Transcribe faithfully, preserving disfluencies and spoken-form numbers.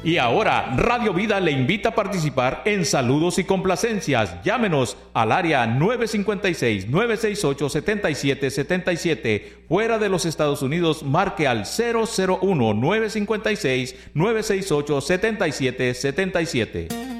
Y ahora, Radio Vida le invita a participar en saludos y complacencias. Llámenos al área nueve cinco seis, nueve seis ocho, siete siete siete siete. Fuera de los Estados Unidos, marque al cero cero uno, nueve cinco seis, nueve seis ocho, siete siete siete siete.